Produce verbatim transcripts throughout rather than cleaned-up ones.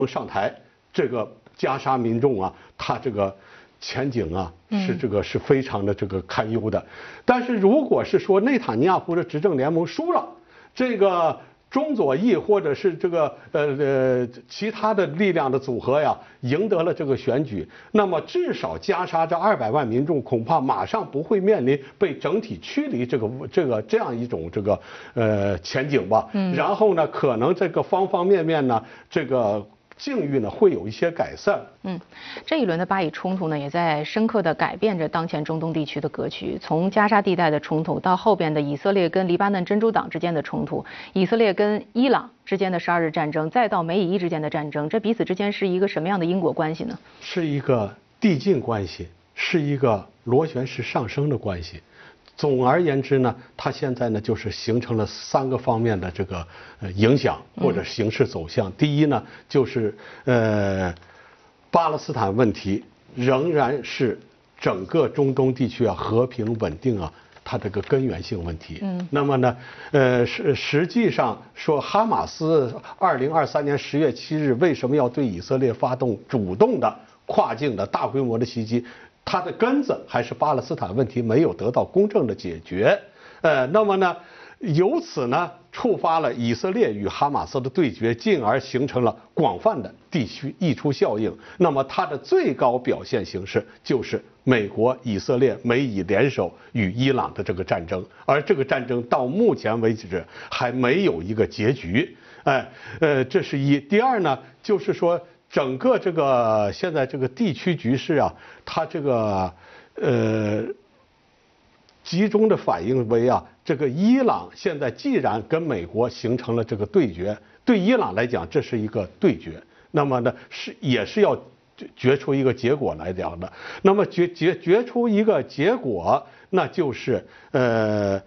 上台，这个加沙民众啊，他这个前景啊是这个是非常的这个堪忧的。但是如果是说内塔尼亚胡的执政联盟输了，这个中左翼或者是这个呃呃其他的力量的组合呀，赢得了这个选举，那么至少加沙这二百万民众恐怕马上不会面临被整体驱离这个这个这样一种这个呃前景吧。嗯。然后呢，可能这个方方面面呢，这个境遇呢会有一些改善。 嗯，这一轮的巴以冲突呢，也在深刻地改变着当前中东地区的格局。从加沙地带的冲突到后边的以色列跟黎巴嫩真主党之间的冲突，以色列跟伊朗之间的十二日战争，再到美以伊之间的战争，这彼此之间是一个什么样的因果关系呢？ 是一个递进关系，是一个螺旋式上升的关系。总而言之呢，它现在呢就是形成了三个方面的这个呃影响或者形势走向。第一呢，就是呃巴勒斯坦问题仍然是整个中东地区啊和平稳定啊它这个根源性问题。嗯。那么呢，呃实实际上说哈马斯二零二三年十月七日为什么要对以色列发动主动的跨境的大规模的袭击？它的根子还是巴勒斯坦问题没有得到公正的解决，呃，那么呢，由此呢，触发了以色列与哈马斯的对决，进而形成了广泛的地区溢出效应。那么它的最高表现形式就是美国、以色列、美以联手与伊朗的这个战争，而这个战争到目前为止还没有一个结局。哎，呃，这是一。第二呢，就是说。整个这个现在这个地区局势啊，它这个呃集中的反映为啊，这个伊朗现在既然跟美国形成了这个对决，对伊朗来讲这是一个对决，那么呢是也是要决出一个结果来讲的。那么决决决出一个结果，那就是呃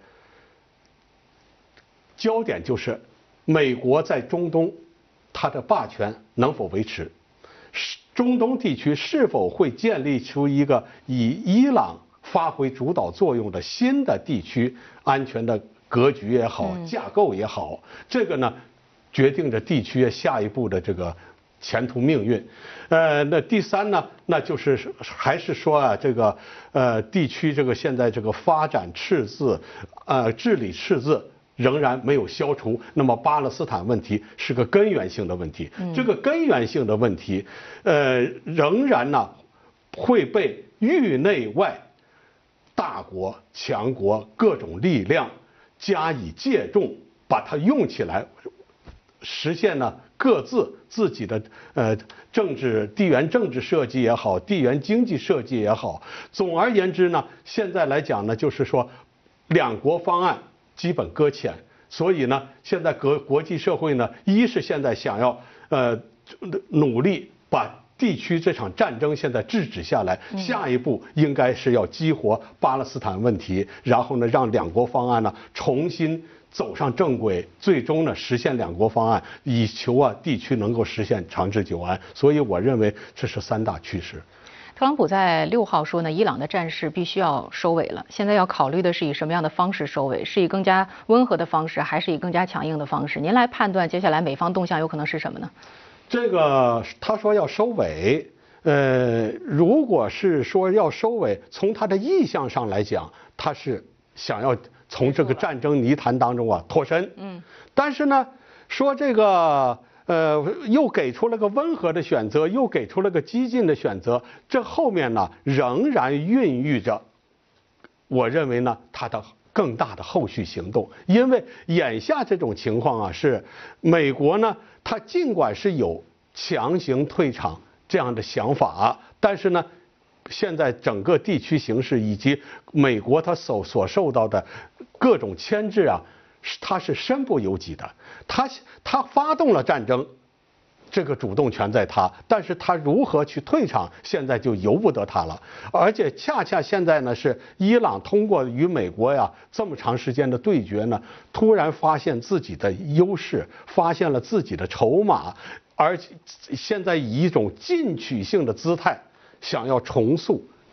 焦点就是美国在中东。它的霸权能否维持？中东地区是否会建立出一个以伊朗发挥主导作用的新的地区安全的格局也好，架构也好？这个呢，决定着地区下一步的这个前途命运。呃，那第三呢，那就是还是说啊，这个呃地区这个现在这个发展赤字，呃治理赤字。仍然没有消除，那么巴勒斯坦问题是个根源性的问题。这个根源性的问题，呃，仍然呢会被域内外大国、强国各种力量加以借重，把它用起来，实现呢各自自己的呃政治地缘政治设计也好，地缘经济设计也好。总而言之呢，现在来讲呢，就是说两国方案。基本搁浅，所以呢，现在国国际社会呢，一是现在想要呃努力把地区这场战争现在制止下来，下一步应该是要激活巴勒斯坦问题，然后呢，让两国方案呢重新走上正轨，最终呢实现两国方案，以求啊地区能够实现长治久安。所以我认为这是三大趋势。 特朗普在六号说呢，伊朗的战事必须要收尾了。现在要考虑的是以什么样的方式收尾？是以更加温和的方式，还是以更加强硬的方式？您来判断接下来美方动向有可能是什么呢？ 这个他说要收尾，呃，如果是说要收尾，从他的意向上来讲，他是想要从这个战争泥潭当中啊脱身。嗯。但是呢，说这个。呃，又给出了个温和的选择，又给出了个激进的选择，这后面呢仍然孕育着，我认为呢它的更大的后续行动。因为眼下这种情况啊，是美国呢，它尽管是有强行退场这样的想法，但是呢，现在整个地区形势以及美国它所所受到的各种牵制啊。他是身不由己的，他他发动了战争，这个主动权在他，但是他如何去退场，现在就由不得他了。而且恰恰现在呢，是伊朗通过与美国呀这么长时间的对决呢，突然发现自己的优势，发现了自己的筹码，而现在以一种进取性的姿态，想要重塑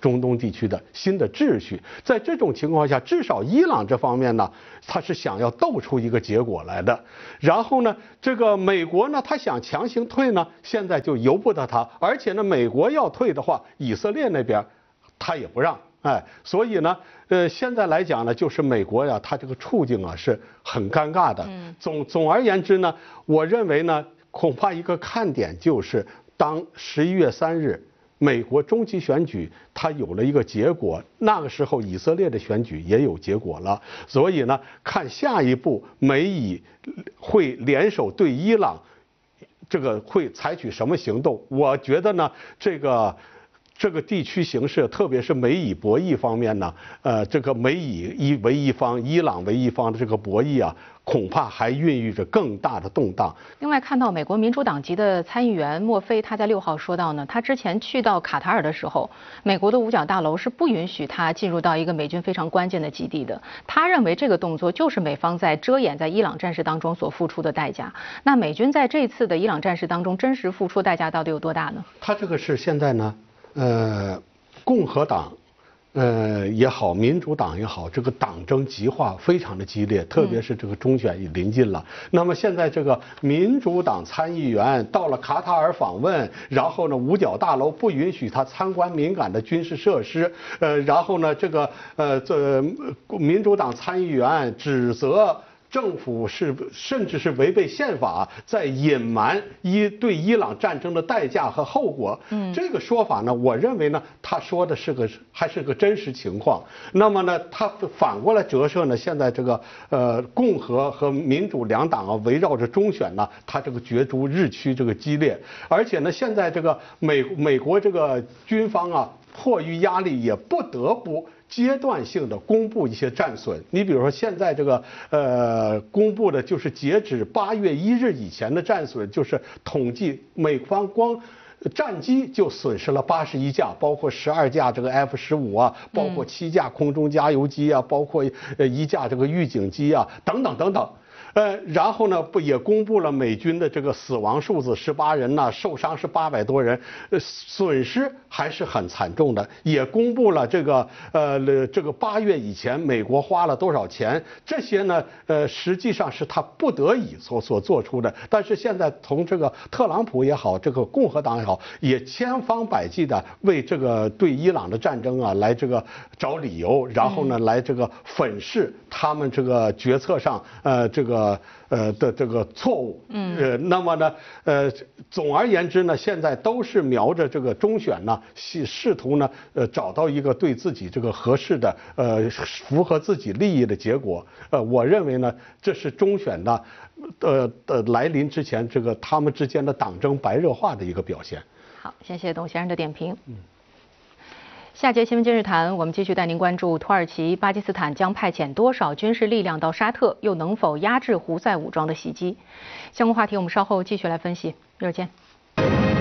中东地区的新的秩序。在这种情况下，至少伊朗这方面呢，他是想要斗出一个结果来的。然后呢，这个美国呢，他想强行退呢，现在就由不得他。而且呢，美国要退的话，以色列那边他也不让。哎，所以呢，呃，现在来讲呢，就是美国呀，它这个处境啊是很尴尬的。总总而言之呢，我认为呢，恐怕一个看点就是，当十一月三日美国中期选举它有了一个结果，那个时候以色列的选举也有结果了。所以呢，看下一步美以会联手对伊朗，这个会采取什么行动？我觉得呢，这个。这个地区形势，特别是美以博弈方面呢，呃，这个美以一为一方，伊朗为一方的这个博弈啊，恐怕还孕育着更大的动荡。 另外，看到美国民主党籍的参议员莫菲，他在六号说到呢，他之前去到卡塔尔的时候，美国的五角大楼是不允许他进入到一个美军非常关键的基地的。他认为这个动作就是美方在遮掩在伊朗战事当中所付出的代价。那美军在这次的伊朗战事当中真实付出代价到底有多大呢？ 他这个是现在呢？呃，共和党，呃也好，民主党也好，这个党争极化非常的激烈，特别是这个中选也临近了。嗯、那么现在这个民主党参议员到了卡塔尔访问，然后呢，五角大楼不允许他参观敏感的军事设施，呃，然后呢，这个呃这民主党参议员指责。政府是甚至是违背宪法，在隐瞒伊对伊朗战争的代价和后果。嗯，这个说法呢，我认为呢，他说的是个还是个真实情况。那么呢，他反过来折射呢，现在这个呃共和和民主两党啊，围绕着中选呢，它这个角逐日趋这个激烈。而且呢，现在这个美美国这个军方啊，迫于压力也不得不。阶段性的公布一些战损，你比如说现在这个呃公布的就是截止八月一日以前的战损，就是统计美方光战机就损失了八十一架，包括十二架这个 F 十五啊，包括七架空中加油机啊，包括呃一架这个预警机啊，等等等等。呃，然后呢，不也公布了美军的这个死亡数字十八人呢，受伤是八百多人，呃，损失还是很惨重的。也公布了这个呃这个八月以前美国花了多少钱，这些呢，呃，实际上是他不得已所所做出的。但是现在从这个特朗普也好，这个共和党也好，也千方百计的为这个对伊朗的战争啊来这个找理由，然后呢来这个粉饰他们这个决策上呃这个。呃呃的这个错误，嗯，呃，那么呢，呃，总而言之呢，现在都是瞄着这个中选呢，试试图呢，呃，找到一个对自己这个合适的，呃，符合自己利益的结果。呃，我认为呢，这是中选呢，呃的来临之前，这个他们之间的党争白热化的一个表现。 好，谢谢董先生的点评。嗯。下节新闻今日谈，我们继续带您关注土耳其、巴基斯坦将派遣多少军事力量到沙特，又能否压制胡塞武装的袭击？相关话题我们稍后继续来分析。一会儿见。